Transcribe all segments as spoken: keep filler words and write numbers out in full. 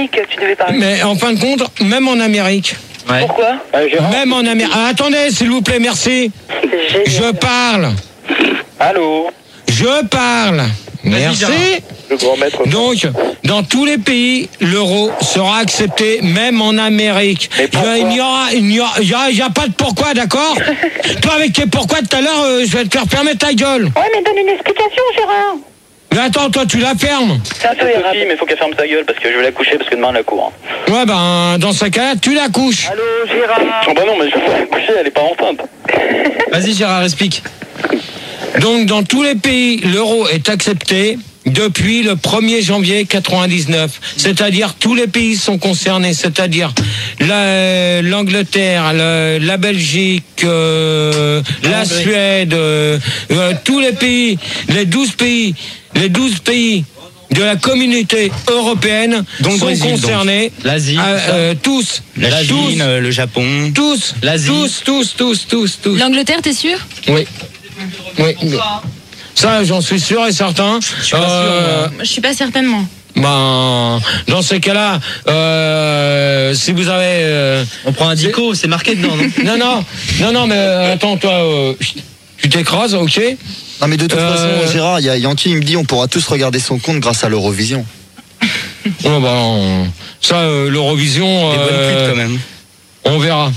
Tu devais parler. Mais en fin de compte, même en Amérique. Ouais. Pourquoi? Même en Amérique. Ah, attendez, s'il vous plaît, merci. Je parle. Allô? Je parle. Merci. Le grand maître. Donc, dans tous les pays, l'euro sera accepté, même en Amérique. Il n'y aura, il n'y aura, il y a, il y a pas de pourquoi, d'accord? Toi, avec tes pourquoi tout à l'heure, euh, je vais te faire fermer ta gueule. Ouais, mais donne une explication, Gérard. Mais attends, toi, tu la fermes. C'est un peu Sophie, érable. mais faut qu'elle ferme sa gueule parce que je vais la coucher parce que demain elle la court. Hein. Ouais, ben, dans ce cas-là, tu la couches. Allô, Gérard. Oh bah non, mais je vais la coucher, elle est pas enceinte. Vas-y Gérard, explique. Donc, dans tous les pays, l'euro est accepté depuis le premier janvier quatre-vingt-dix-neuf. C'est-à-dire, tous les pays sont concernés. C'est-à-dire, la, l'Angleterre, la, la Belgique, euh, la Suède, euh, euh, tous les pays, les douze pays, les douze pays de la communauté européenne Donc, sont Brésil, concernés. donc. L'Asie, Euh, tout ça. euh, tous. La tous, Chine, euh, le Japon. tous, l'Asie. tous, tous, tous, tous, tous. L'Angleterre, t'es sûr? Oui. Oui. Ça, j'en suis sûr et certain. Je suis pas sûr, moi. Je suis pas certainement. Ben, dans ces cas-là, euh, si vous avez... euh, On prend un dico, c'est marqué dedans, non? non, non, non, non, mais euh, attends, toi, euh, tu t'écrases, ok? Non mais de toute Euh, façon, Gérard, il y a Yankee, il me dit on pourra tous regarder son compte grâce à l'Eurovision. Oh, ben, ça, euh, l'Eurovision, Des bonnes euh, putes quand même. on verra.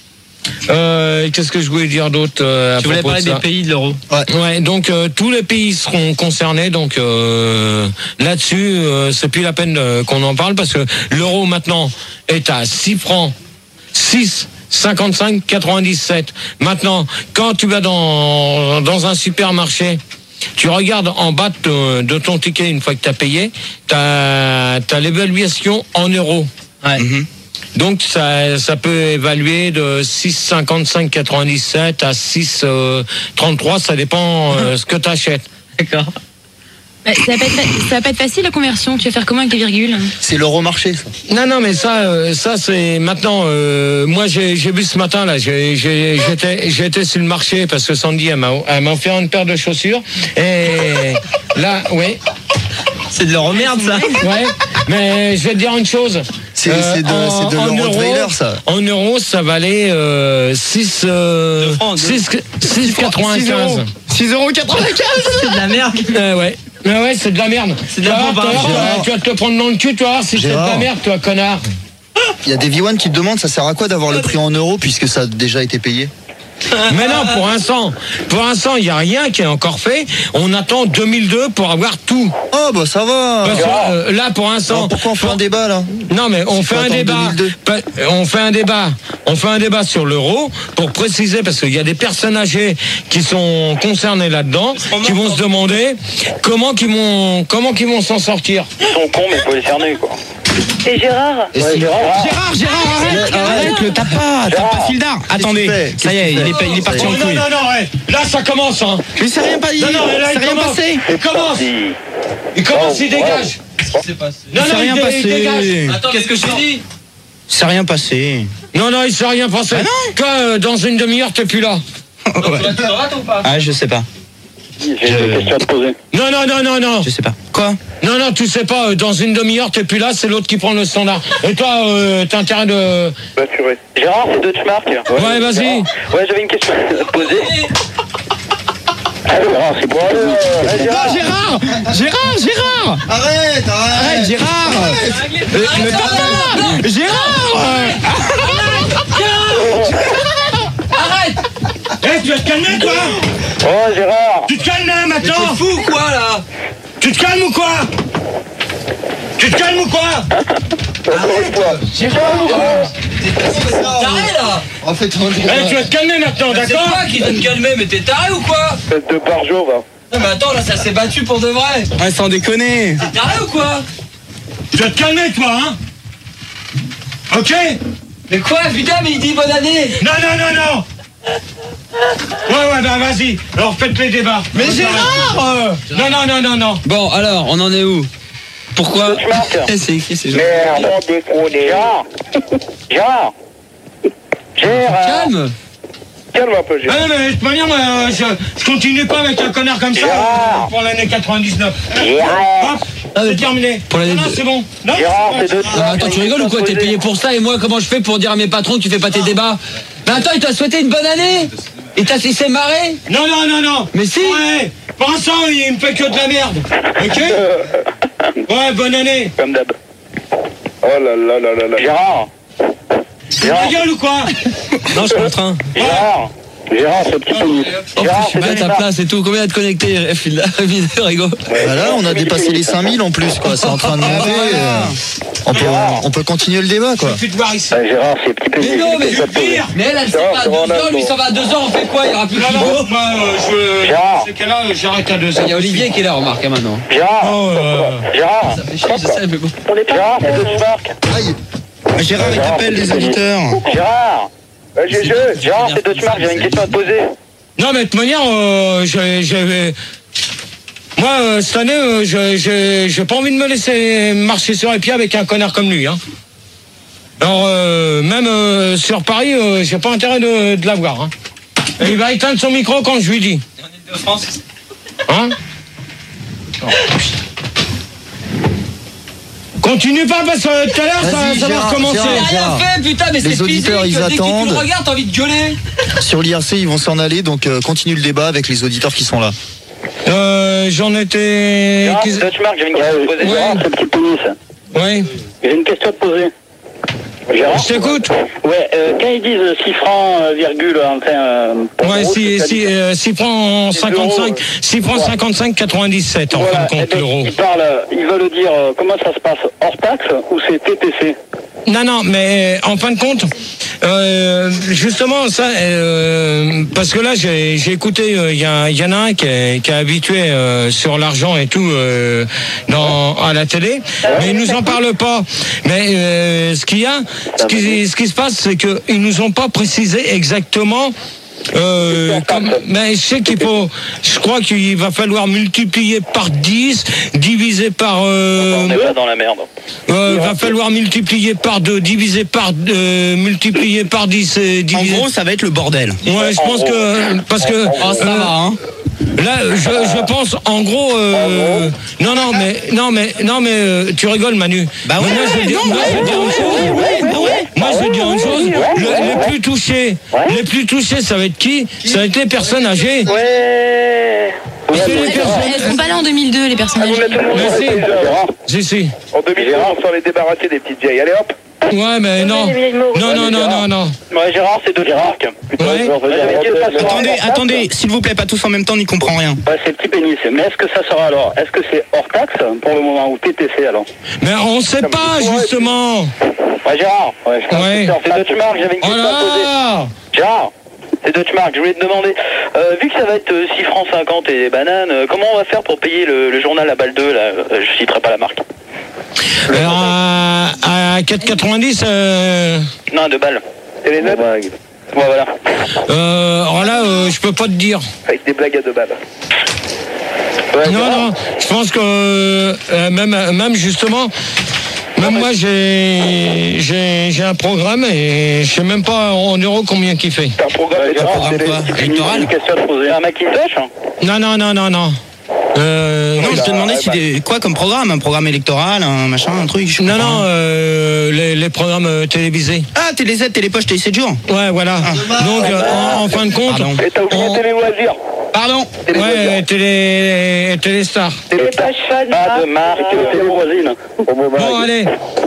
Euh, qu'est-ce que je voulais dire d'autre euh, à Tu voulais propos parler de des ça pays de l'euro. Ouais, donc euh, tous les pays seront concernés, donc euh, là-dessus, euh, c'est plus la peine euh, qu'on en parle parce que l'euro maintenant est à six francs, six cinquante-cinq quatre-vingt-dix-sept. Maintenant, quand tu vas dans dans un supermarché, tu regardes en bas de, de ton ticket une fois que tu as payé, tu as l'évaluation en euros. Ouais. Mm-hmm. Donc ça, ça peut évaluer de six cinquante-cinq quatre-vingt-dix-sept à six trente-trois, ça dépend euh, ce que tu achètes. D'accord. Bah, ça, va pas être, fa- ça va pas être facile la conversion. Tu vas faire comment avec les virgules? C'est l'Euromarché, ça. Non, non, mais ça, euh, ça c'est maintenant. Euh, moi, j'ai, j'ai vu ce matin là, j'ai, j'ai, j'étais, j'étais sur le marché parce que Sandy elle m'a, elle m'a offert une paire de chaussures et là, oui, C'est de l'euro merde ça. ouais. Mais je vais te dire une chose. C'est Euh, c'est de, en- c'est de en l'Eurotrailer, euros, ça. En euros, ça valait euh, six, euh, Deux francs, deux. six, six quatre-vingt-quinze. six euros quatre-vingt-quinze. C'est de la merde. Euh, ouais. Mais ouais, c'est de la merde. C'est de la Tu vas voir, bombe, tu vas voir, Gérard. tu vas te le prendre dans le cul, tu vas voir si c'est de la Gérard. merde, toi, connard. Il y a des V un qui te demandent ça sert à quoi d'avoir le prix en euros puisque ça a déjà été payé. Mais non, pour l'instant, pour l'instant, il n'y a rien qui est encore fait. On attend deux mille deux pour avoir tout. Oh bah ça va. Parce que, euh, là, pour l'instant. Alors, pourquoi on fait un débat là? Non, mais on Il faut fait un attendre débat. deux mille deux. Pa- On fait un débat. On fait un débat sur l'euro pour préciser parce qu'il y a des personnes âgées qui sont concernées là-dedans, qui vont se demander comment qu'ils vont, comment qu'ils vont s'en sortir. Ils sont cons, mais faut les cerner, quoi. Et Gérard? Et si- Gérard, Gérard, arrête, arrête, le tape pas, tape pas fil d'art. Attendez, Qu'est-ce ça y est, qu'il il est, fait il est parti Oh, en non, couille. non, non, ouais. Là, ça commence, hein. Mais c'est rien pas, il Non, non, mais là, c'est il rien commence. passé. Il commence. Il commence, il dégage. Non, C'est non, rien il, dé- il passé. dégage. Attends, qu'est-ce que je t'ai dit? C'est rien passé. Non, non, il s'est rien passé. Ah non. Que euh, dans une demi-heure, t'es plus là. Tu te rates ou pas? Ah, je sais pas. J'ai une question à te poser. Non, non, non, non, non. Je sais pas. Quoi? Non, non, tu sais pas, euh, dans une demi-heure, t'es plus là, c'est l'autre qui prend le standard. Et toi, euh, t'as intérêt de... Bah, tu vois. Gérard, c'est Deutschmark. Ouais, vas-y. Gérard. Ouais, j'avais une question à te poser. Allô, Gérard, c'est pour aller. Ah, Gérard Gérard Gérard Arrête, arrête. Arrête, Gérard Euh, Me tape pas. Gérard Eh, tu vas te calmer, toi? Oh, Gérard. Tu te calmes là, maintenant? T'es fou ou quoi là? Tu te calmes ou quoi? Tu te calmes ou quoi? Encore une fois. T'es taré là? En fait, on Eh, tu vas te calmer maintenant, C'est d'accord? toi qui dois te calmer, mais t'es taré ou quoi? Faites deux par jour, va. Non mais attends, là ça s'est battu pour de vrai. Ouais, sans déconner. T'es taré ou quoi? Tu vas te calmer, toi, hein? Ok? Mais quoi? Putain, mais il dit bonne année. Non, non, non, non! Ouais, ouais, bah vas-y. Alors faites les débats. Mais Gérard euh, Non, non, non, non, non. Bon, alors, on en est où? Pourquoi? Deutschmark. c'est écrit, c'est Merde, on déconne. Gérard. Gérard. Gérard. Calme. Calme un peu, Ah Gérard. non, mais de toute manière, moi, euh, je, je continue pas avec un connard comme ça Gérard. euh, pour l'année quatre-vingt-dix-neuf. Gérard. Hop, Ah, mais c'est terminé. pour la- Non, non, c'est bon. Non, Gérard, c'est c'est bon. deux Ah, attends, tu rigoles ou quoi? T'es payé pour ça et moi, comment je fais pour dire à mes patrons que tu fais pas tes débats? Mais attends, il t'a souhaité une bonne année. Il t'a il s'est marré. Non, non, non, non. Mais si. Ouais, pour l'instant, il me fait que de la merde. Ok. Ouais, bonne année. Comme d'hab. Oh là là là là là. Gérard. Tu ma gueule ou quoi? Non, je suis en train. Gérard. Gérard, c'est petit pénis. Oh, Gérard, je suis pas à c'est ta deux place et tout. Combien à te connecter, Rigo? Voilà, on a dépassé les cinq mille en plus, quoi. C'est en train de monter. euh, On peut, on peut continuer le débat, quoi. Tu te voir ici. Ouais, Gérard, c'est petit pénis. Mais non, mais C'est pas posé. mais elle, elle s'en Gérard, va à c'est deux Ronaldo. ans, lui s'en va à deux ans, on fait quoi? Il y aura plus de Non, Rigo. non, moi, euh, je. Gérard. Dans ces cas-là, j'arrête à deux ans. Il y a Olivier qui est là, remarque, hein, maintenant. Gérard. Oh, euh, Gérard. Ça fait chier, je sais, mais bon. On est pas. Gérard, c'est deux marques. Aïe. Gérard, il t'appelle les auditeurs. Gérard. Euh, G G. Gérard, c'est deux marques. J'avais une question à te poser. Non, mais de toute manière, euh, j'ai- j'ai- moi, euh, cette année, euh, je- j'ai j'ai pas envie de me laisser marcher sur les pieds avec un connard comme lui. Hein. Alors, euh, même euh, sur Paris, euh, j'ai pas intérêt de, de l'avoir. Hein. Et il va éteindre son micro quand je lui dis. Hein? Continue pas parce que tout à l'heure, ça, Vas-y, ça va Gérard, recommencer. Gérard. J'ai rien fait, putain, mais c'est Les physique. auditeurs, ils Dès que tu attendent. me regardes, t'as envie de gueuler. Sur l'I R C, ils vont s'en aller, donc euh, continue le débat avec les auditeurs qui sont là. Euh, J'en étais... Gérard, c'est deux marques. J'avais une question à te poser. Ouais. Gérard, c'est petit pénis. Oui, J'ai une question à te poser. Gérard. je t'écoute. Ouais, euh, quand ils disent six francs, euh, virgule, enfin... Euh, pour Ouais, euros, si, c'est si, ça. euh, six francs Six cinquante-cinq, euros. six francs cinquante-cinq quatre-vingt-dix-sept en fin Voilà, de compte eh ben, l'euro. ils parlent, euh, ils veulent dire euh, comment ça se passe hors taxe ou c'est T T C. Non, non, mais en fin de compte, euh, justement, ça, euh, parce que là, j'ai j'ai écouté, il euh, y, a, y en a un qui est, qui est habitué euh, sur l'argent et tout euh, dans, à la télé, mais il nous en parle pas. Mais euh, ce qu'il y a, ce qui, ce qui se passe, c'est qu'ils nous ont pas précisé exactement. Euh, comme, mais je sais qu'il faut, je crois qu'il va falloir multiplier par dix, diviser par, euh, On est pas dans la merde. euh, va falloir multiplier par deux, diviser par deux, multiplier par dix, et En diviser. gros, ça va être le bordel. Ouais, je pense que parce que Oh, ça euh, va, hein. là, je, je pense en gros. Euh, non, non, mais non, mais non, mais euh, tu rigoles, Manu. Bah ouais, Mais moi, je vais dire, moi, je vais dire une chose. Moi, je vais dire une chose. Le- les plus touchés, les plus touchés, ça va être qui? Ça va être les personnes âgées. Ouais. C'est les Elles personnes. sont pas là en deux mille deux, les personnes âgées. Merci. Gérard. Si, si. En deux mille on s'en est débarrassé des petites vieilles. Allez hop. Ouais, mais non. Non, non, non, non, non. Ouais, Gérard, c'est deux marques. Ouais. Attendez, attendez, s'il vous plaît, pas tous en même temps, n'y comprend rien. Ouais, c'est petit pénis. Mais est-ce que ça sera alors? Est-ce que c'est hors taxe pour le moment ou T T C alors? Mais on sait pas, justement. Ouais, Gérard. Ouais, je pense Ouais. que c'est deux marques. J'avais une Oh question à te poser. là! Gérard, c'est deux marques. Je voulais te demander, euh, vu que ça va être euh, six francs cinquante et des bananes, euh, comment on va faire pour payer le, le journal à balle deux là? Euh, Je citerai pas la marque. Alors, à, à quatre quatre-vingt-dix, euh, Non, deux balles. Et les neuf? Ouais, voilà. euh, alors là, euh, je peux pas te dire. Avec des blagues à deux balles. Ouais, Non, Gérard. non, je pense que euh, même, même justement, même moi j'ai j'ai j'ai un programme et je sais même pas en euros combien qu'il fait. T'as un programme, Ouais, Gérard, programme c'est quoi? les- Électoral? une question à te poser. Un Macintosh? Non, non, non, non, non. Euh, Non, je te bah, demandais ouais, si bah. des, quoi comme programme, un programme électoral, un machin, un truc. je non, comprends non, rien. euh, les, les programmes euh, télévisés. Ah, Télé Z, Télépoche, Télé sept jours. Ouais, voilà. Donc, euh, en, en fin de compte, Pardon. Et t'as oublié On- Télé Loisirs. Pardon. Télé ouais, Loisirs. télé, téléstar. Télé Pas fun, Pas de marque, Télé voisine. Bon, allez.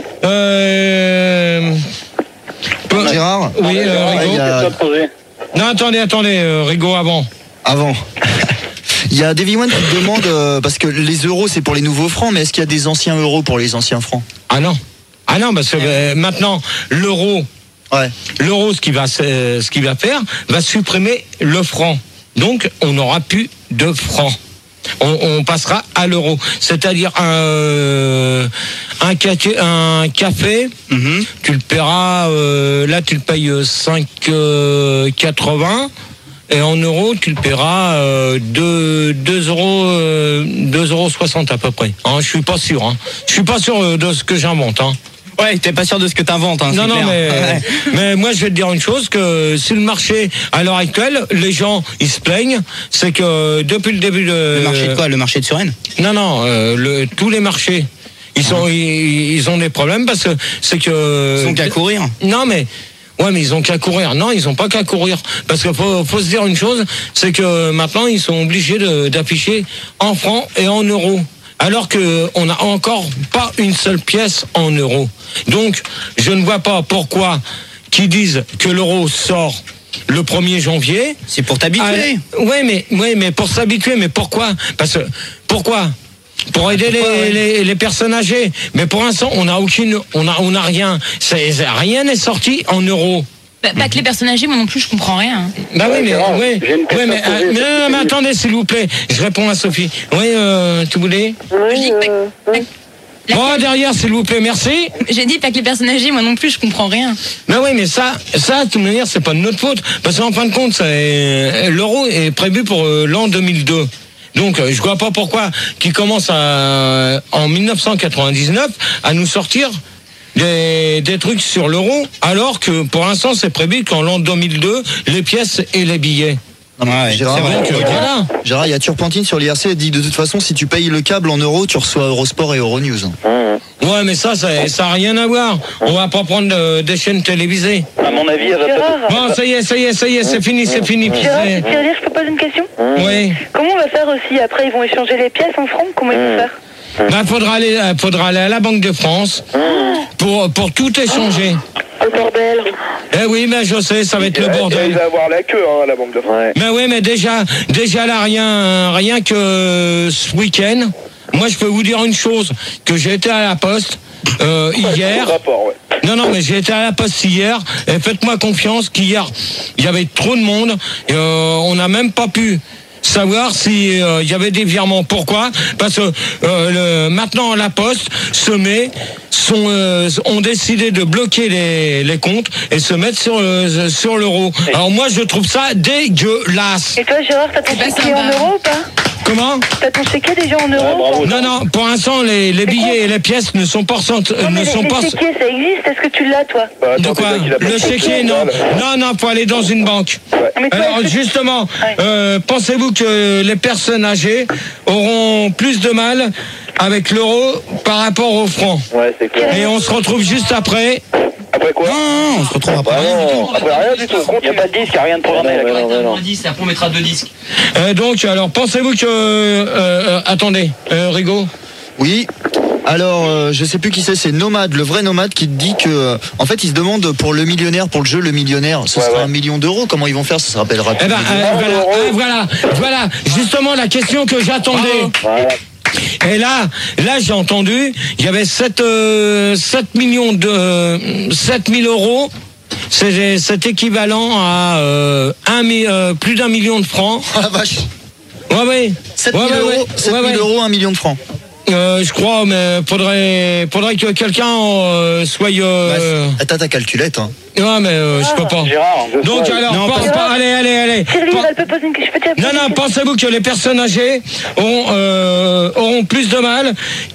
Euh... peu- Gérard. Oui, euh, Ah, il Rigaud. y a- Question à te poser. Non, attendez, attendez, euh, Rigaud avant. Avant. Il y a Davy One qui te demande, euh, parce que les euros c'est pour les nouveaux francs, mais est-ce qu'il y a des anciens euros pour les anciens francs? Ah non. Ah non, parce que euh, maintenant, l'euro, Ouais. l'euro, ce qu'il va, se- ce qu'il va faire, va supprimer le franc. Donc, on n'aura plus de francs. On, on passera à l'euro. C'est-à-dire un, euh, un, café, un café, Mhm. tu le paieras, euh, là tu le payes cinq quatre-vingts. Et en euros, tu le paieras euh, deux euros, euh, deux euros soixante à peu près. Hein, je suis pas sûr. Hein. Je suis pas sûr euh, de ce que j'invente. Hein. Ouais, t'es pas sûr de ce que t'inventes, hein. Non, non, clair. mais, Ouais. mais moi je vais te dire une chose, que si le marché, à l'heure actuelle, les gens, ils se plaignent, c'est que depuis le début de... Le marché de quoi? Le marché de Suresnes? Non, non, euh, le, tous les marchés, ils, sont, ils, ils ont des problèmes parce que c'est que... Ils ont qu'à courir. Non, mais... Ouais, mais ils ont qu'à courir. Non, ils ont pas qu'à courir. Parce qu'il faut, faut se dire une chose, c'est que maintenant, ils sont obligés de, d'afficher en francs et en euros. Alors que on n'a encore pas une seule pièce en euros. Donc, je ne vois pas pourquoi qu'ils disent que l'euro sort le premier janvier. C'est pour t'habituer. Ah, ouais, mais, ouais, mais pour s'habituer, mais pourquoi? Parce que, pourquoi? Pour aider les, ouais. les, les personnes âgées. Mais pour l'instant, on n'a aucune, on a, on a rien. C'est, c'est- rien n'est sorti en euros. Bah, pas que les personnes âgées, moi non plus, je comprends rien. Bah oui, mais, Gérard, ouais, j'ai une question ouais, mais, à poser, euh, mais c'est- non, non, mais attendez, s'il vous plaît. Je réponds à Sophie. Oui, euh, tu voulais? Je dis que euh, pas- oui. La- Oh, derrière, s'il vous plaît, merci. J'ai dit pas que les personnes âgées, moi non plus, je comprends rien. Mais oui, mais ça, ça, de toute manière, c'est pas de notre faute. Parce qu'en fin de compte, c'est- l'euro est prévu pour euh, l'an deux mille deux. Donc, euh, je vois pas pourquoi qu'ils commencent à, en mille neuf cent quatre-vingt-dix-neuf à nous sortir des, des trucs sur l'euro, alors que pour l'instant, c'est prévu qu'en l'an deux mille deux, les pièces et les billets. Ouais, Gérard, c'est vrai. Donc, euh, voilà. Gérard, il y a Turpentine sur l'I R C, elle dit de toute façon, si tu payes le câble en euros, tu reçois Eurosport et Euronews. Ouais, mais ça, ça ça a rien à voir. On va pas prendre euh, des chaînes télévisées. À mon avis, elle va pas... Gérard, Bon, ça y est, ça y est, ça y est, c'est fini, c'est fini. puis Gérard, c'est- c'est Thierry, je peux poser une question? Oui. Comment on va faire aussi? Après, ils vont échanger les pièces en francs? Comment ils vont faire? Bah, faudra aller, euh, faudra aller à la Banque de France pour, pour tout échanger. Oh bordel. Eh oui, mais je sais, ça va être le Il bordel. va avoir la queue, hein, la banque de France. Mais oui, mais déjà, déjà là, rien, rien que ce week-end, moi je peux vous dire une chose, que j'ai été à la Poste euh, hier. Rapport, ouais. Non, non, mais j'ai été à la Poste hier, et faites-moi confiance qu'hier, il y avait trop de monde, et euh, on n'a même pas pu savoir si euh, il y avait des virements. Pourquoi? Parce que euh, le, maintenant la Poste se met, sont, euh, ont décidé de bloquer les, les comptes et se mettre sur, euh, sur l'euro. Alors moi je trouve ça dégueulasse. Et toi, Gérard, t'as ton C'est pas chéquier en sympa. euros ou pas? Comment? T'as ton chéquier déjà en euros? bravo. ou pas? Non, non, pour l'instant les, les billets et les pièces ne sont pas, ressentent- Non, mais ne les, sont les pas. chéquiers, ça existe. Est-ce que tu l'as, toi? Bah, De attends, quoi? déjà qu'il a pas Le de chéquier, non. Non, non, faut aller dans une banque. Mais toi, Alors est-ce que- justement, Ouais. euh, pensez-vous que les personnes âgées auront plus de mal avec l'euro par rapport au franc? Ouais, c'est clair. Et on se retrouve juste après. Après quoi? Non, non, on se retrouve après. Bah non, après rien du tout. Il n'y a pas de disque, il n'y a rien de programmé. là. dix, après on mettra deux disques. Euh, donc, alors, pensez-vous que... euh, euh, attendez, euh, Rigaud. Oui. Alors, euh, je sais plus qui c'est, c'est Nomade, le vrai Nomade, qui dit que, euh, en fait, il se demande pour le millionnaire, pour le jeu Le Millionnaire, ce Ouais, sera ouais. un million d'euros. Comment ils vont faire? Ça se rappellera Eh plus. ben, euh, voilà, euh, voilà, voilà, justement la question que j'attendais. Voilà. Et là, là j'ai entendu, il y avait sept, euh, sept millions de euh, sept mille euros. C'est, c'est équivalent à euh, un, mi- euh, plus d'un million de francs. Ah la vache. Ouais, ouais. sept Ouais, mille ouais, euros, ouais. sept Ouais, mille ouais. euros, un million de francs. Euh, je crois, mais faudrait, faudrait que quelqu'un euh, soit. Euh, Bah, T'as ta calculette, hein. ouais, mais euh, je peux pas. Gérard, je Donc sais. alors, Non, pense pas- pas. Allez, allez, allez. Thierry, Pen- elle peut poser une question. Je peux te Non, non, pensez-vous que les personnes âgées auront, euh, auront plus de mal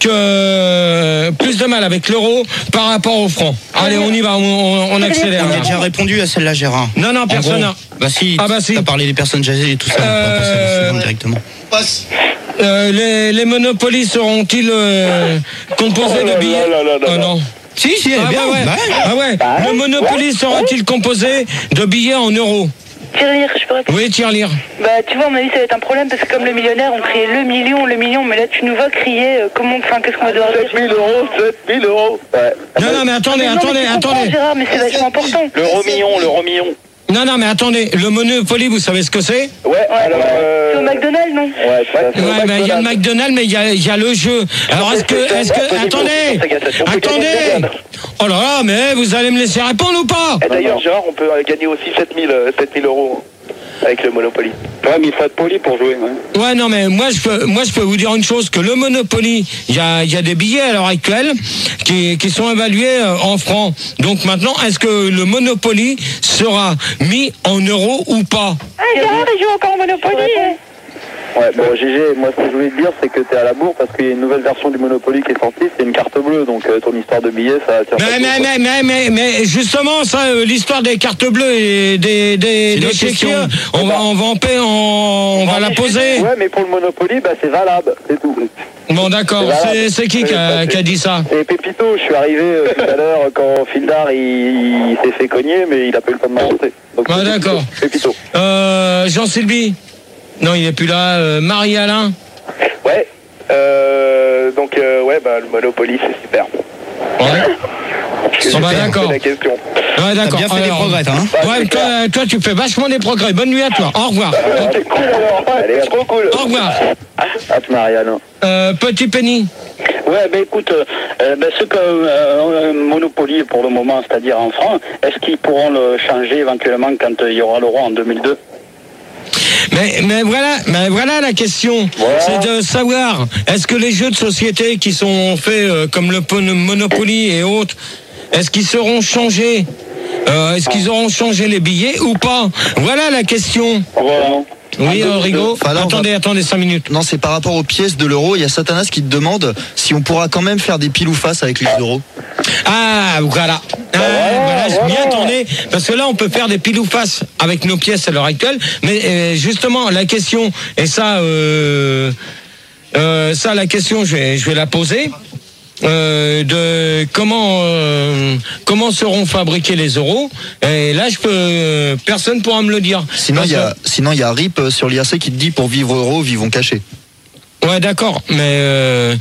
que plus de mal avec l'euro par rapport au franc. Allez, on y va, on, on- on accélère. On a déjà répondu à celle-là, Gérard. Non, non, En personne gros, n'a. Bah si, Ah bah si. t'as parlé des personnes âgées et tout ça. on va pas passer à la Euh, seconde directement. Euh, les, les monopolies seront-ils euh, composés Oh là de billets? là là là là Ah là. non. Si, si, elle est Ah bien. ouais, ouais. Bah ouais. Ah ouais. Le Monopoly sera-t-il composé de billets en euros? Thierry, je peux répondre? Oui, tire-lire. Bah, tu vois, à mon avis, ça va être un problème parce que comme le millionnaire, on criait le million, le million, mais là, tu nous vois crier euh, comment, enfin, qu'est-ce qu'on va devoir dire? sept mille euros, sept mille euros. Ouais. Non, non, mais attendez, Mais non, attendez, mais tu comprends, attendez. Gérard, mais c'est vachement important. L'euro million, l'euro million. Non, non, mais attendez. Le Monopoly, vous savez ce que c'est? Ouais, alors. euh, C'est au McDonald's, non? Ouais, c'est Ouais, mais il y a le McDonald's, mais il y a, il y a le jeu. Alors, est-ce que, est-ce que, attendez, attendez. Oh là là, mais vous allez me laisser répondre ou pas? Et d'ailleurs, Gérard, on peut gagner aussi sept mille euros avec le Monopoly. Ouais, mais il faut être poli pour jouer. Ouais. Ouais, non, mais moi je peux, moi je peux vous dire une chose, que le Monopoly, il y a, il y a des billets à l'heure actuelle qui, qui sont évalués euh, en francs. Donc maintenant, est-ce que le Monopoly sera mis en euros ou pas? Ah, Gérard, il joue encore au Monopoly. Ouais, bon, G G, moi ce que je voulais te dire, c'est que t'es à la bourre parce qu'il y a une nouvelle version du Monopoly qui est sortie, c'est une carte bleue, donc euh, ton histoire de billets, ça attire Mais, pas mais, trop, mais, mais, mais, mais justement, ça, euh, l'histoire des cartes bleues et des, des, des chéquiers, on va, on va en paix, on, on va la poser. Ouais, mais pour le Monopoly, bah c'est valable, c'est tout. Bon, d'accord, c'est, c'est qui qui a, qui a dit ça? C'est Pépito, je suis arrivé euh, tout à l'heure quand Fildar il, il s'est fait cogner, mais il a pas eu le temps de m'arrêter. Ah, d'accord. Pépito. Euh, Jean-Sylvie? Non, il est plus là. Euh, Marie-Alain? Ouais, euh, donc euh, ouais, bah le Monopoly c'est super. Ouais. On va d'accord. La question. Ouais, d'accord. T'as bien fait Alors, des progrès, hein. Ouais, toi, toi, tu fais vachement des progrès. Bonne nuit à toi. Au revoir. C'est cool alors. Allez, trop cool. Au revoir. À te Marianne. Euh, Petit Penny. Ouais, ben écoute, euh, ben, ce que euh, Monopoly pour le moment, c'est-à-dire en francs, est-ce qu'ils pourront le changer éventuellement quand euh, il y aura l'euro en deux mille deux? Mais, mais voilà, mais voilà la question. Voilà. C'est de savoir, est-ce que les jeux de société qui sont faits euh, comme le Monopoly et autres, est-ce qu'ils seront changés? euh, Est-ce qu'ils auront changé les billets ou pas? Voilà la question. Voilà. Oui, euh, Rigaud. Enfin, là, on attendez, va- attendez cinq minutes. Non, c'est par rapport aux pièces de l'euro. Il y a Satanas qui te demande si on pourra quand même faire des piles ou face avec les euros. Ah, voilà. Ah, voilà, je m'y attendais. Parce que là, on peut faire des pile ou face avec nos pièces à l'heure actuelle. Mais euh, justement, la question, et ça, euh, euh, ça, la question, je vais, je vais la poser. Euh, de comment euh, comment seront fabriqués les euros, et là je peux euh, personne pourra me le dire. Sinon, Parce il y a, que- sinon, il y a RIP euh, sur l'I A C qui te dit pour vivre euro, vivons cachés. Ouais, d'accord, mais euh,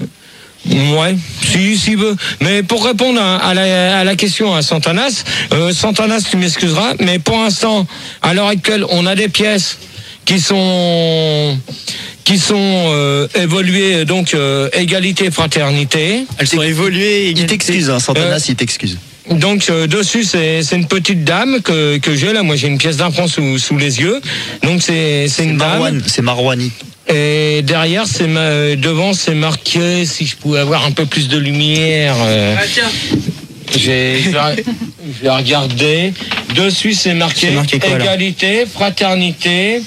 ouais, si, si veut. Mais pour répondre à, à la, à la question à Santanas, euh, Santanas, tu m'excuseras, mais pour l'instant, à l'heure actuelle, on a des pièces qui sont qui sont euh, évoluées, donc euh, égalité, fraternité. Elles sont évoluées. Il t'excuse, hein, Santanas, Euh, il t'excuse. Donc euh, dessus c'est c'est une petite dame que que j'ai là. Moi j'ai une pièce d'un franc sous sous les yeux. Donc c'est c'est une dame. Marwan, c'est Marwani. Et derrière, c'est ma... devant, c'est marqué. Si je pouvais avoir un peu plus de lumière. Euh... Ah tiens. J'ai, je vais, je vais regarder. Dessus, c'est marqué, C'est marqué quoi, là égalité, fraternité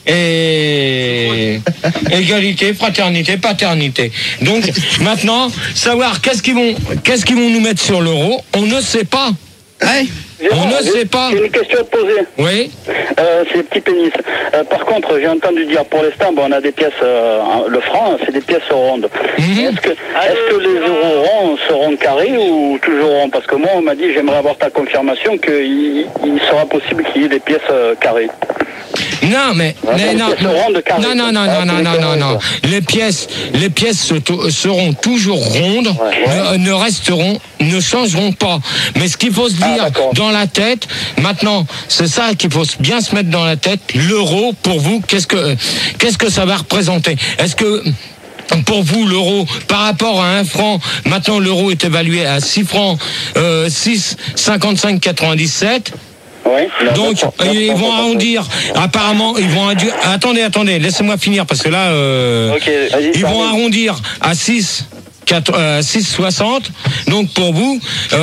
et égalité, fraternité, paternité. Donc maintenant, savoir qu'est-ce qu'ils vont, qu'est-ce qu'ils vont nous mettre sur l'euro, on ne sait pas. Ouais. On ne sait pas. J'ai une question à te poser. Oui. Euh, c'est le petit pénis. Euh, par contre, j'ai entendu dire pour l'instant, bon, on a des pièces, euh, le franc, c'est des pièces rondes. Mhm. Est-ce que, est-ce que les euros ronds seront carrés ou toujours ronds? Parce que moi, on m'a dit, j'aimerais avoir ta confirmation qu'il il sera possible qu'il y ait des pièces euh, carrées. Non, mais, mais des non, pièces rondes carrées, non, non, non, quoi. non, Ah, non, c'est non, des non, carrés, non. quoi. Les pièces, les pièces se to- seront toujours rondes, Ouais. Ne, ne resteront, ne changeront pas. Mais ce qu'il faut se Ah, dire d'accord. dans la tête, maintenant, c'est ça qu'il faut bien se mettre dans la tête. L'euro, pour vous, qu'est-ce que, qu'est-ce que ça va représenter? Est-ce que pour vous, l'euro, par rapport à un franc, maintenant l'euro est évalué à six francs, euh, six cinquante-cinq quatre-vingt-dix-sept. Oui. Donc, ils vont arrondir. Apparemment, ils vont arrondir. Attendez, attendez, laissez-moi finir parce que là, euh, Ok, vas-y. ils vont termine. arrondir à six, quatre, euh, six soixante. Donc, pour vous,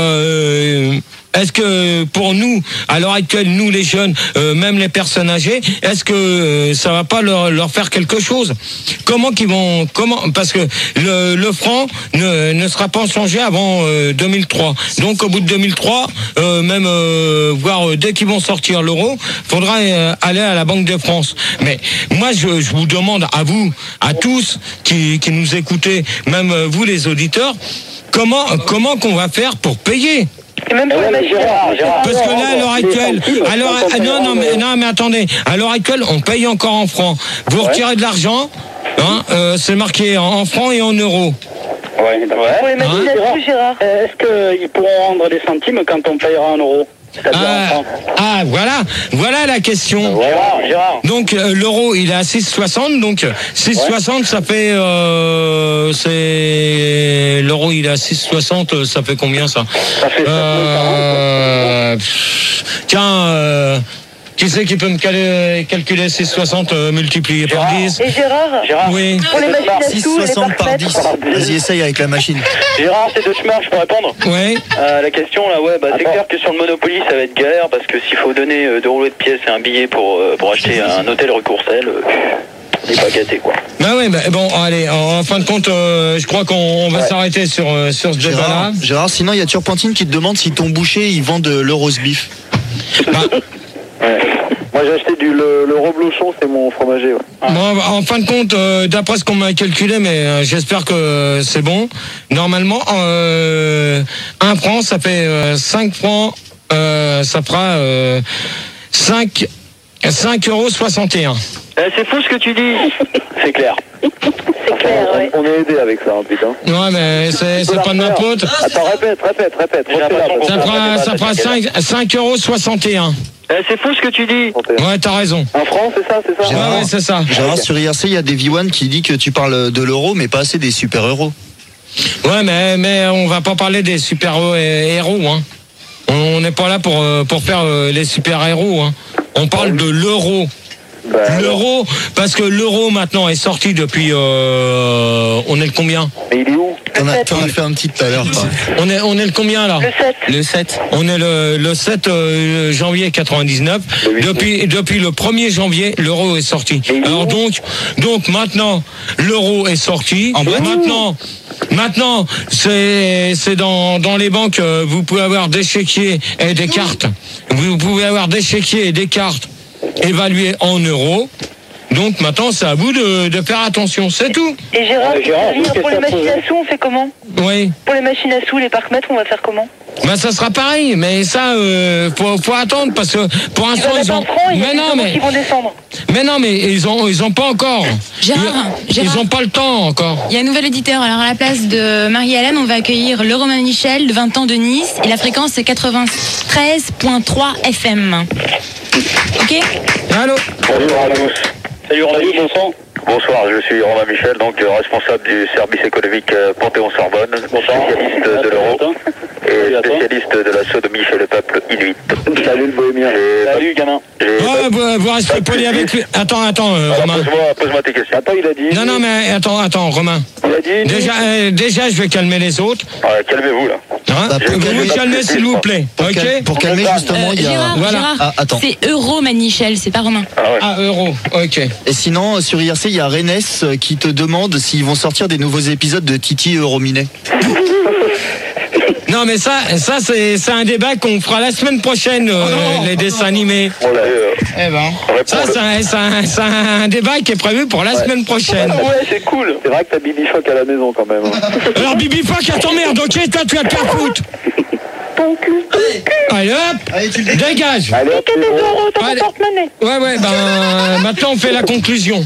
euh, est-ce que pour nous, à l'heure actuelle, nous les jeunes, euh, même les personnes âgées, est-ce que euh, ça va pas leur, leur faire quelque chose? Comment qu'ils vont, comment, parce que le, le franc ne, ne sera pas changé avant euh, deux mille trois. Donc au bout de deux mille trois, euh, même euh, voire euh, dès qu'ils vont sortir l'euro, faudra euh, aller à la Banque de France. Mais moi, je, je vous demande à vous, à tous qui, qui nous écoutez, même euh, vous les auditeurs, comment comment qu'on va faire pour payer? Et même pour Ouais, les mais machines. Gérard, Gérard. Parce que là, à l'heure Les actuelle, centimes, à l'heure, quand on ah, non, non, paye mais, en- non, mais attendez, à l'heure actuelle, on paye encore en francs. Vous retirez de l'argent, hein, euh, c'est marqué en, en francs et en euros. Ouais, d'accord. Pour les machines Hein à sous, Gérard. Euh, Est-ce qu'ils pourront rendre des centimes quand on payera en euros? C'est-à-dire en Ah, francs. ah, voilà, voilà la question. Gérard, Gérard. Donc euh, l'euro il est à six soixante, donc six soixante ça fait euh, c'est l'euro il est à six soixante, ça fait combien ça? Ça fait Euh, pff, tiens, euh, qui c'est qui peut me caler- calculer six soixante euh, multiplié par Gérard. dix? Et Gérard, Oui. pour les machines à six sous, les soixante par dix. parfaites. Vas-y, essaye avec la machine. Gérard, c'est Deutschmark, je peux répondre? Ouais. Euh, la question là, ouais, bah, c'est Attends. clair que sur le Monopoly ça va être galère parce que s'il faut donner euh, deux rouleaux de pièces et un billet pour, euh, pour acheter un hôtel rue Courcelles, euh, n'est pas gâté, quoi. Bah oui, bah, bon, allez, en, en fin de compte, euh, je crois qu'on on va Ouais. s'arrêter sur, euh, sur ce débat-là. Gérard, Gérard, sinon il y a Turpentine qui te demande si ton boucher il vend de le roast beef. Bah, Ouais. Moi j'ai acheté du le, le Roblochon, c'est mon fromager. Ouais. bon, en fin de compte, euh, d'après ce qu'on m'a calculé, mais euh, j'espère que euh, c'est bon. Normalement, euh, un franc, ça fait euh, cinq francs, euh, ça fera euh, cinq euros soixante et un. Eh, c'est fou ce que tu dis. C'est clair. C'est clair, ouais. On est aidé avec ça, hein, putain. Ouais, mais c'est c'est pas de ma faute. Attends, répète, répète, répète. J'ai l'impression qu'on Ça fait fera, un ça débat, fera cinq euros soixante et un. Eh, c'est fou ce que tu dis. Ouais, t'as raison. Un franc, c'est ça, c'est ça. Ouais, ouais, c'est ça. Gérard, sur I R C, il y a des V un qui dit que tu parles de l'euro, mais pas assez des super-héros. Ouais, mais, mais on va pas parler des super-héros, hein. On n'est pas là pour, euh, pour faire euh, les super-héros, hein. On parle de l'euro. Bah, L'euro, parce que l'euro maintenant est sorti depuis... Euh, on est le combien? mais il est où? T'en as, sept. t'en as fait un petit tout à l'heure. quoi. on est, on est le combien là? Le sept. Le sept. On est le, le sept euh, janvier quatre-vingt-dix-neuf. Depuis, depuis le premier janvier, l'euro est sorti. Alors donc, donc maintenant, l'euro est sorti. En boîte. Maintenant, maintenant, c'est, c'est dans, dans les banques, euh, vous pouvez avoir des chéquiers et des cartes. Vous pouvez avoir des chéquiers et des cartes évalués en euros. Donc maintenant, c'est à vous de, de faire attention, c'est tout. Et Gérard, Ouais, Gérard, pour, juste pour les question machines posée. à sous, on fait comment? Oui. Pour les machines à sous, les parcs-mètres, on va faire comment? Ben ça sera pareil, mais ça, euh, faut, faut attendre parce que pour Tu l'instant vas ils mettre ont. un franc, il y a Mais des non, euros mais qui vont descendre. mais non, mais ils ont, ils ont pas encore. Gérard, ils, Gérard. ils ont pas le temps encore. Il y a un nouvel auditeur. Alors, à la place de Marie-Hélène, on va accueillir le Romain Michel de vingt ans de Nice. Et la fréquence, c'est quatre-vingt-treize virgule trois F M. Ok? Allô. Bonjour à tous. Salut Romain. Bonsoir. Bonsoir, je suis Romain Michel, donc euh, responsable du service économique euh, Panthéon-Sorbonne, spécialiste de l'euro et spécialiste de la sodomie chez le peuple inuit. Salut le bohémien. Salut gamin. Ouais, vous, vous restez poli avec lui. Attends, attends, euh, Romain. Pose-moi pose-moi tes questions. Attends, il a dit. Non, non, mais attends, attends, Romain. Il a dit. Déjà, euh, déjà, je vais calmer les autres. Ah, calmez-vous là. Hein Bah, pour vous calmer- vous calmez, s'il vous plaît. Pour, Ok. cal- pour calmer justement, Euh, il y a. Gérard, Voilà. Gérard, Ah, attends. c'est Euroman Michel, c'est pas Romain. Ah ouais. Ah, euro. Ok. Et sinon, sur I R C, il y a Rennes euh, qui te demande s'ils vont sortir des nouveaux épisodes de Titi Eurominet. Non, mais ça, ça c'est, c'est un débat qu'on fera la semaine prochaine, euh, les dessins animés. On l'a euh, Eh ben. Ça, c'est un, c'est un- c'est un débat qui est prévu pour la semaine prochaine. Ouais, c'est cool. C'est vrai que t'as Bibi Choc à la maison quand même. hein. Alors, Bibi Fock, à ton merde, ok, toi, tu vas te faire foutre. Allez, hop, dégage. Allez, hop, c'est bon. euros dans Allez. mon porte-monnaie. Ouais, ouais, ben, maintenant, on fait la conclusion.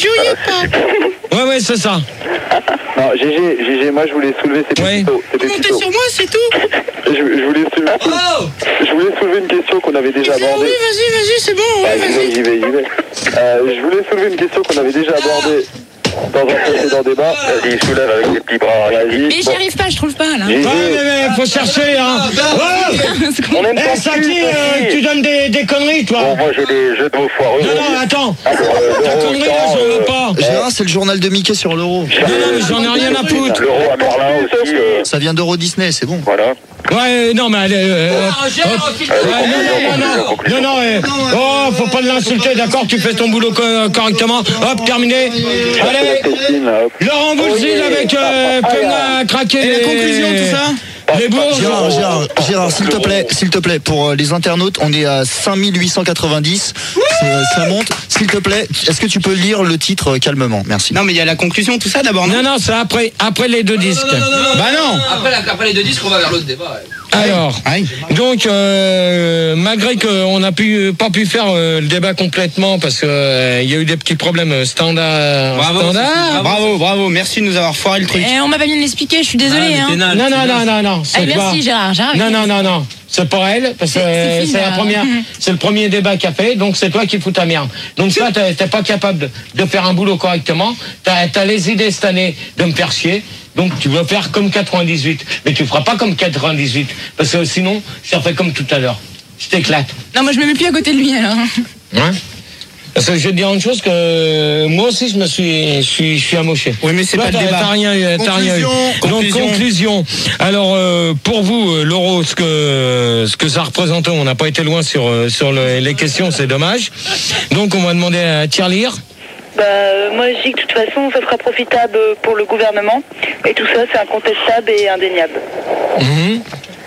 Ouais, ouais, c'est ça. Non, G G, G G, moi je voulais soulever ces Ouais. petits Ces petits moi, c'est tout. je, je voulais soulever, Oh. je voulais soulever une question qu'on avait déjà abordée. vas-y, vas-y, c'est bon. Ah, j'y vais, j'y vais, j'y vais. Euh, je voulais soulever une question qu'on avait déjà abordée dans un précédent débat. Vas-y, soulève avec les petits bras. Vas-y. Mais j'y arrive pas, je trouve pas, là. G G. Ouais, mais, mais, faut chercher, hein. Ouais. On aime Eh, ton Saki, cul, euh, Saki. tu donnes des, des conneries, toi. Bon, moi j'ai des jeux de mots foireux. Non, non, attends. Euh, Ta l'euro, connerie, là, autant, je veux euh, pas. Gérard, c'est le journal de Mickey sur l'euro. Non, non, mais j'en ai rien à foutre. L'euro à Merlin aussi. euh, Ça vient d'Euro Disney, c'est bon. Voilà. Ouais, non, mais allez. euh, Ah, Gérard, hop. file- Ouais, non, non, non, non, non, eh. Oh, faut pas l'insulter, d'accord, tu fais ton boulot co- correctement. Hop, terminé. Allez, Christine, là, hop. Laurent Voulzy avec euh, fais-moi craquer Et la les... conclusion, tout ça Les bourses. Gérard, Gérard, Gérard, s'il te plaît, s'il te plaît, pour euh, les internautes, on est à cinq mille huit cent quatre-vingt-dix. C'est- Ça monte. S'il te plaît, est-ce que tu peux lire le titre euh, calmement? Merci. Non, mais il y a la conclusion, tout ça d'abord, non Non, non, c'est après, après les deux disques. Bah non. Après, la- après les deux disques, on va vers l'autre débat. ouais. Alors, Aïe. donc, euh, malgré qu'on n'a pu, pas pu faire euh, le débat complètement parce qu'il y a eu des petits problèmes euh, standard. Bravo, standard. bravo, bravo, merci de nous avoir foiré le truc. Et on m'a pas bien l'expliquer, je suis désolée. Ah, hein. mais t'es naze, Non, t'es non, naze. non, non, non. c'est Allez, pas- merci Gérard. Gérard Non, non, non, non. C'est pas elle, parce que C'est- c'est euh, fini, c'est la là. première, c'est le premier débat qu'a fait, donc c'est toi qui fous ta merde. Donc toi, t'es t'es pas capable de, de faire un boulot correctement. T'as as les idées cette année de me faire chier. Donc tu vas faire comme quatre-vingt-dix-huit, mais tu feras pas comme quatre-vingt-dix-huit, parce que sinon, ça fait comme tout à l'heure. Je t'éclate. Non, moi je me mets plus à côté de lui alors. Hein? Parce que je vais te dire une chose que moi aussi je me suis, je suis, je suis amoché. Oui, mais c'est Toi, pas le t'as- débat. T'as rien eu, t'as rien eu. Conclusion. Donc conclusion. Alors euh, pour vous, euh, l'euro, ce que ce que ça représente, on n'a pas été loin sur euh, sur le- les questions, c'est dommage. Donc on va demander à Tirelire. Bah, euh, moi je dis que de toute façon ça sera profitable pour le gouvernement et tout ça c'est incontestable et indéniable. Mmh.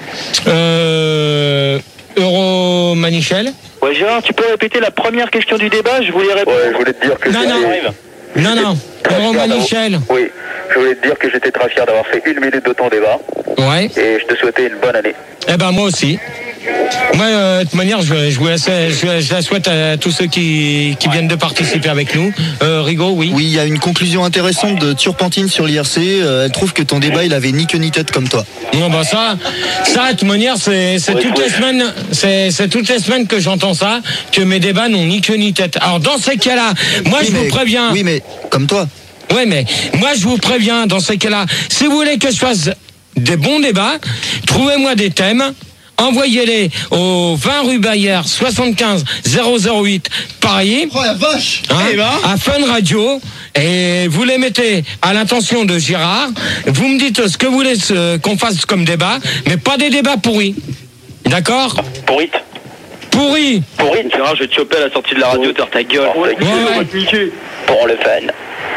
Euh, Euro Manichel. Ouais, Gérard, tu peux répéter la première question du débat? Je voulais répondre. Ouais, je voulais te dire que Non, non. Non, non, Euro Manichel. Oui, je voulais te dire que j'étais très fier d'avoir fait une minute de ton débat. Ouais. Et je te souhaitais une bonne année. Eh ben moi aussi. Moi, euh, de toute manière, je, je, vous laisse, je, je la souhaite à tous ceux qui, qui viennent de participer avec nous. Euh, Rigaud, oui. Oui, il y a une conclusion intéressante de Turpentine sur l'I R C. Euh, elle trouve que ton débat, il avait ni queue ni tête comme toi. Non, bah ça, ça, de toute manière, c'est, c'est toutes les semaines, c'est, c'est toutes les semaines que j'entends ça, que mes débats n'ont ni queue ni tête. Alors, dans ces cas-là, moi, Oui, je mais- vous préviens. Oui, mais comme toi. Oui, mais moi, je vous préviens, dans ces cas-là, si vous voulez que je fasse des bons débats, trouvez-moi des thèmes. Envoyez-les au vingt rue Bayard, soixante-quinze zéro zéro huit Paris. Oh la vache. Hein, Eh ben. à Fun Radio, et vous les mettez à l'intention de Gérard. Vous me dites ce que vous voulez euh, qu'on fasse comme débat, mais pas des débats pourris. D'accord? Pourrite. Pourris. Pourrite. Gérard, je vais te choper à la sortie de la radio, t'as ta gueule. Ouais, ouais. Pour le fun.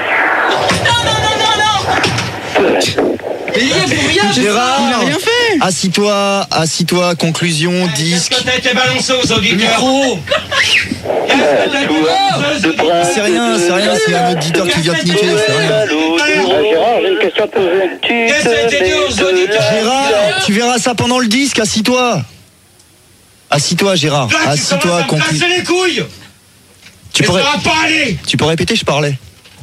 Mais il y a pour rien, Gérard, Il a rien fait. assis-toi, assis-toi, conclusion, disque. T'as été balancé aux auditeurs. micro. C'est rien, c'est rien, c'est un auditeur qui vient te niquer, c'est rien. Gérard, j'ai une question à te poser. Qu'est-ce que ça a été dit aux auditeurs? Gérard, tu verras ça pendant le disque, assis-toi. Assis-toi, Gérard, assis-toi, conclu. les couilles. Tu peux, ré- pas aller. tu peux répéter, je parlais.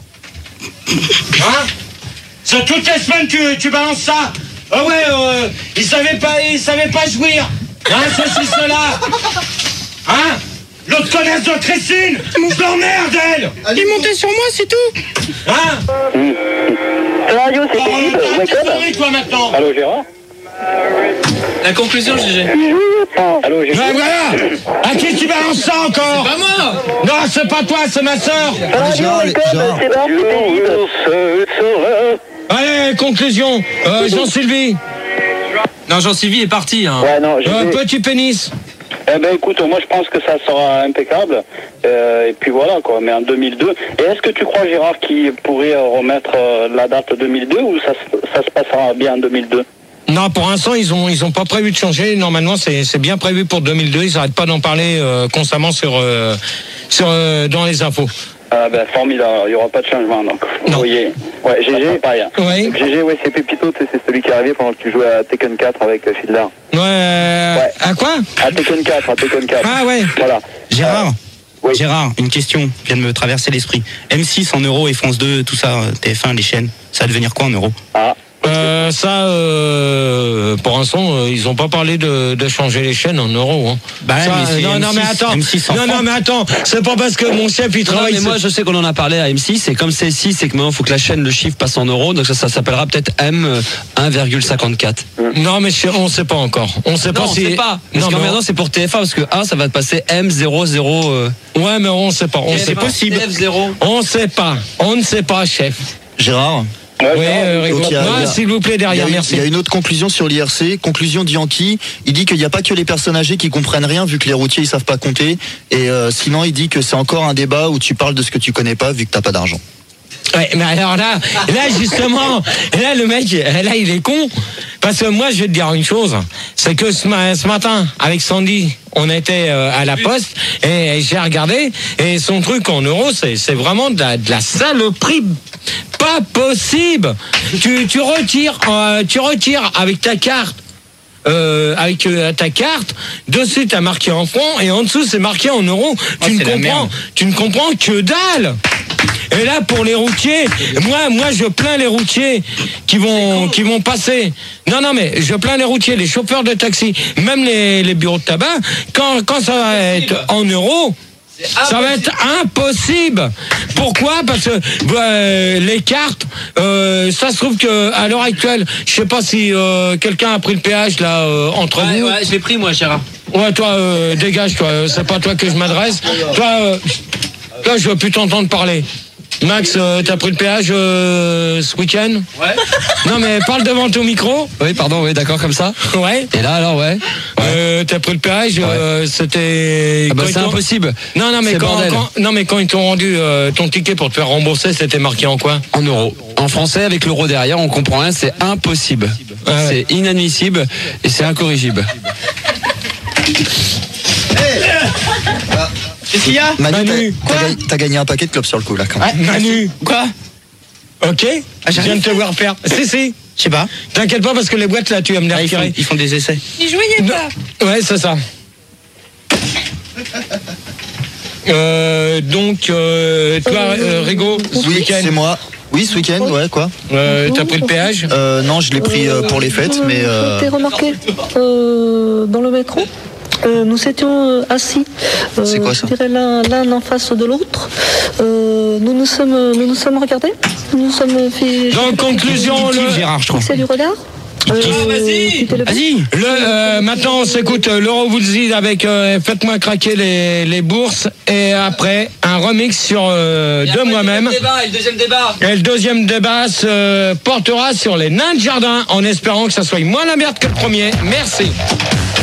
Hein? C'est toutes les semaines que tu balances ça. Ah ouais, euh, ils savaient pas, ils savaient pas jouir. Hein, ceci, cela. Hein? L'autre connasse de Christine, je l'emmerde, elle. Il montait sur moi, c'est tout. Hein? La radio, c'est Oh, terrible. t'as Wake up. connerie, toi, maintenant. Allô, Gérard? La conclusion, G G. Allô, Gérard? Ben voilà. À qui tu balances ça encore? Pas moi. Non, c'est pas toi, c'est ma sœur. Radio, Gérard, wake up, Gérard. c'est bon, c'est terrible. Allez, conclusion. Euh, Jean-Sylvie. Non, Jean-Sylvie est parti. Hein. Ouais, non, je Euh, vais- petit pénis. Eh ben écoute, moi je pense que ça sera impeccable. Euh, et puis voilà quoi, mais en deux mille deux. Et est-ce que tu crois, Gérard, qu'il pourrait euh, remettre euh, la date deux mille deux ou ça, se- ça se passera bien en deux mille deux? Non, pour l'instant, ils ont ils ont pas prévu de changer. Normalement, c'est c'est bien prévu pour deux mille deux. Ils n'arrêtent pas d'en parler euh, constamment sur euh, sur euh, dans les infos. Ah ben formidable, il n'y aura pas de changement donc. Non. Oui. Ouais, G G, pareil. Oui. G G, ouais, c'est Pépito, c'est celui qui est arrivé pendant que tu jouais à Tekken quatre avec euh, Fiddler. Ouais. euh, Ouais. À quoi? À Tekken quatre, à Tekken quatre. Ah ouais. Voilà. Gérard, Oui. Gérard, une question vient de me traverser l'esprit. M six en euros et France deux, tout ça, T F un, les chaînes, ça va devenir quoi en euros? Ah. Euh, ça, euh, pour l'instant, euh, ils ont pas parlé de, de changer les chaînes en euros. Hein. Bah, Ça, mais c'est non, non, M six, mais attends. M six en Non, non, francs. mais attends. C'est pas parce que mon chef il Non, travaille. mais moi, je sais qu'on en a parlé à M six, et comme c'est six, c'est que maintenant, il faut que la chaîne, le chiffre passe en euros, donc ça, ça s'appellera peut-être M un virgule cinquante-quatre. Non, mais je- on sait pas encore. On sait Non, pas on si. sait pas. Parce Non, que mais maintenant, c'est pour T F un, parce que un, ça va te passer M zéro zéro. Euh... on- Ouais, mais on sait pas. On sait pas. T F zéro. On sait pas. On ne sait pas, chef. Gérard. Ouais, Oui, Gérard, euh, Rigaud. Donc, il y a- Ouais, il y a- s'il vous plaît, Il y, derrière, a une, merci. il y a une autre conclusion sur l'I R C, conclusion de Yankee. Il dit qu'il n'y a pas que les personnes âgées qui comprennent rien vu que les routiers ils savent pas compter. Et euh, sinon il dit que c'est encore un débat où tu parles de ce que tu connais pas vu que t'as pas d'argent. Ouais, mais alors là, là justement, là le mec, là il est con. Parce que moi, je vais te dire une chose, c'est que ce, ma- ce matin, avec Sandy, on était euh, à la poste et, et j'ai regardé et son truc en euros, c'est c'est vraiment de la, de la saloperie. Pas possible. Tu, tu retires, euh, tu retires avec ta carte. Euh, avec euh, ta carte, dessus t'as marqué en francs et en dessous c'est marqué en euros. tu ne c'est la comprends, merde. tu ne comprends que dalle. Et là pour les routiers, moi, moi je plains les routiers qui vont, qui vont passer. Non, non, mais je plains les routiers, les chauffeurs de taxi, même les, les bureaux de tabac. Quand, quand ça va être en euros. Ça va être impossible. Pourquoi? Parce que euh, les cartes, euh, ça se trouve que à l'heure actuelle, je sais pas si euh, quelqu'un a pris le péage là euh, entre Ouais, vous. ouais, je l'ai pris, moi, Gérard. Ouais, toi, euh, dégage, toi. euh, C'est pas toi que je m'adresse. Toi, euh, toi, je veux plus t'entendre parler. Max, euh, t'as pris le péage euh, ce week-end? Ouais. Non mais parle devant ton micro. Oui, pardon, oui, d'accord, comme ça. Ouais. Et là, alors, ouais. Euh, t'as pris le péage, Ouais. euh, c'était... Ah bah, quand c'est ils t'ont- impossible. Non, non, mais C'est quand, bordel. quand- non, mais quand ils t'ont rendu euh, ton ticket pour te faire rembourser, c'était marqué en quoi? En euros. En français, avec l'euro derrière, on comprend rien, c'est impossible. Ouais. C'est inadmissible et c'est incorrigible. Qu'est-ce qu'il y a? Manu, Manu, t'as- t'as gagné- t'as gagné un paquet de clopes sur le coup là quand même. Manu. Quoi? Ok. Je viens de te voir faire. Si, si. Je sais pas. T'inquiète pas parce que les boîtes là, tu vas me les Ah, ils, font, retirer. ils font des essais. N'y jouiez pas. Ouais, c'est ça. Euh, donc, euh, toi, euh, Rigo, ce Oui, week-end, c'est moi. Oui, ce week-end, ouais, quoi. euh, t'as pris le péage? Euh, non, je l'ai pris euh, pour les fêtes, mais euh, T'es remarqué euh, dans le métro euh, nous étions euh, assis, euh, C'est quoi ça je dirais l'un, l'un en face de l'autre. Euh, nous nous sommes, nous nous sommes regardés. Nous nous sommes fait. Donc, conclusion, le, Gérard, je crois. C'est du regard. Euh, c'était le- Vas-y. le, euh, maintenant, on s'écoute euh, l'Euro Woolsey avec euh, Faites-moi craquer les, les bourses et après, un remix sur euh, de moi-même. Et le deuxième débat. Et le deuxième débat se portera sur les nains de jardin en espérant que ça soit moins la merde que le premier. Merci.